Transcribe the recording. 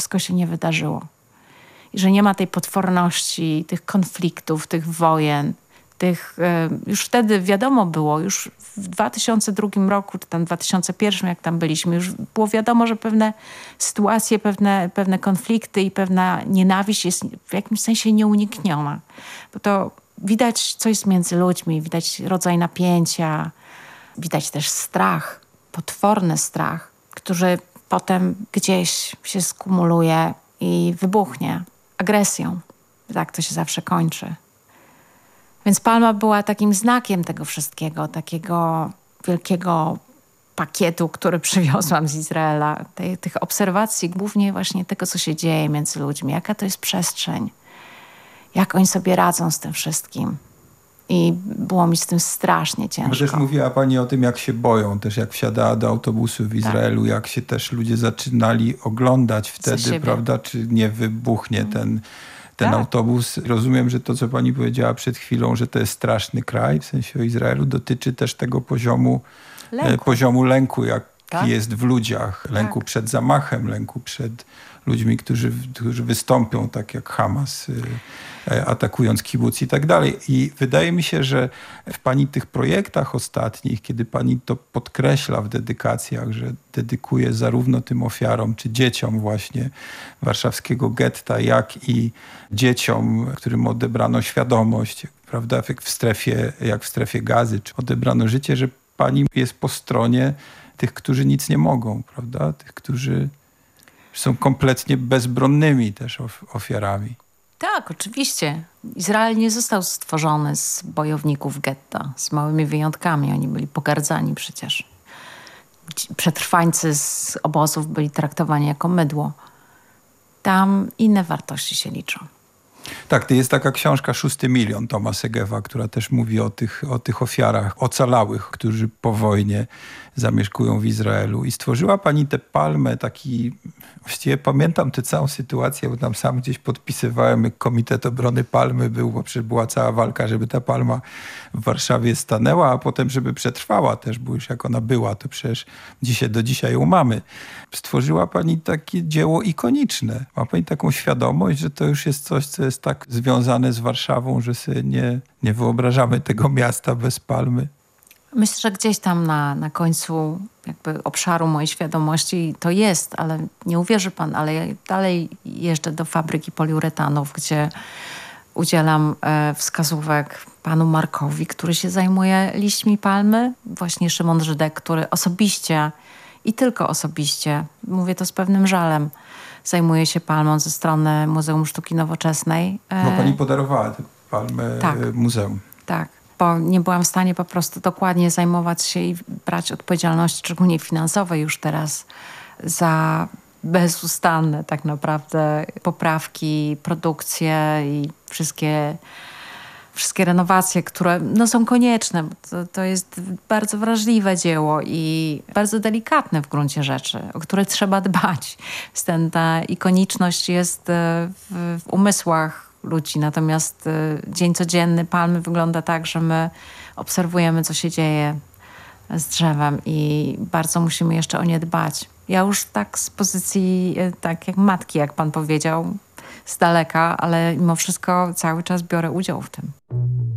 wszystko się nie wydarzyło. I że nie ma tej potworności, tych konfliktów, tych wojen, już wtedy wiadomo było, już w 2002 roku, czy tam 2001, jak tam byliśmy, już było wiadomo, że pewne sytuacje, pewne konflikty i pewna nienawiść jest w jakimś sensie nieunikniona. Bo to widać, co jest między ludźmi, widać rodzaj napięcia, widać też strach, potworny strach, który potem gdzieś się skumuluje i wybuchnie agresją. Tak to się zawsze kończy. Więc Palma była takim znakiem tego wszystkiego, takiego wielkiego pakietu, który przywiozłam z Izraela. Tych obserwacji, głównie właśnie tego, co się dzieje między ludźmi, jaka to jest przestrzeń, jak oni sobie radzą z tym wszystkim. I było mi z tym strasznie ciężko. Bo też mówiła pani o tym, jak się boją, też jak wsiadała do autobusu w Izraelu, jak się też ludzie zaczynali oglądać wtedy, prawda, czy nie wybuchnie ten autobus. Rozumiem, że to, co pani powiedziała przed chwilą, że to jest straszny kraj, w sensie o Izraelu, dotyczy też tego poziomu lęku, jaki jest w ludziach. Lęku przed zamachem, lęku przed ludźmi, którzy wystąpią, tak jak Hamas, atakując kibuc i tak dalej. I wydaje mi się, że w pani tych projektach ostatnich, kiedy pani to podkreśla w dedykacjach, że dedykuje zarówno tym ofiarom, czy dzieciom właśnie warszawskiego getta, jak i dzieciom, którym odebrano świadomość, prawda, jak w strefie Gazy, czy odebrano życie, że pani jest po stronie tych, którzy nic nie mogą, prawda, tych, którzy są kompletnie bezbronnymi też ofiarami. Tak, oczywiście. Izrael nie został stworzony z bojowników getta, z małymi wyjątkami. Oni byli pogardzani przecież. Przetrwańcy z obozów byli traktowani jako mydło. Tam inne wartości się liczą. Tak, to jest taka książka 6 milion Toma Segewa, która też mówi o tych ofiarach ocalałych, którzy po wojnie zamieszkują w Izraelu. I stworzyła pani tę palmę, właściwie pamiętam tę całą sytuację, bo tam sam gdzieś podpisywałem, Komitet Obrony Palmy bo przecież była cała walka, żeby ta palma w Warszawie stanęła, a potem, żeby przetrwała też, bo już jak ona była, to przecież do dzisiaj ją mamy. Stworzyła pani takie dzieło ikoniczne. Ma pani taką świadomość, że to już jest coś, co jest tak związane z Warszawą, że sobie nie wyobrażamy tego miasta bez palmy? Myślę, że gdzieś tam na końcu jakby obszaru mojej świadomości to jest, ale nie uwierzy pan, ale ja dalej jeżdżę do fabryki poliuretanów, gdzie udzielam wskazówek panu Markowi, który się zajmuje liśćmi palmy. Właśnie Szymon Żydek, który osobiście i tylko osobiście, mówię to z pewnym żalem, zajmuje się palmą ze strony Muzeum Sztuki Nowoczesnej. Bo pani podarowała tę palmę muzeum. Tak. Bo nie byłam w stanie po prostu dokładnie zajmować się i brać odpowiedzialności, szczególnie finansowej już teraz, za bezustanne tak naprawdę poprawki, produkcje i wszystkie renowacje, które są konieczne. To jest bardzo wrażliwe dzieło i bardzo delikatne w gruncie rzeczy, o które trzeba dbać. Ta ikoniczność jest w umysłach ludzi. Natomiast dzień codzienny palmy wygląda tak, że my obserwujemy, co się dzieje z drzewem i bardzo musimy jeszcze o nie dbać. Ja już tak z pozycji, tak jak matki, jak pan powiedział, z daleka, ale mimo wszystko cały czas biorę udział w tym.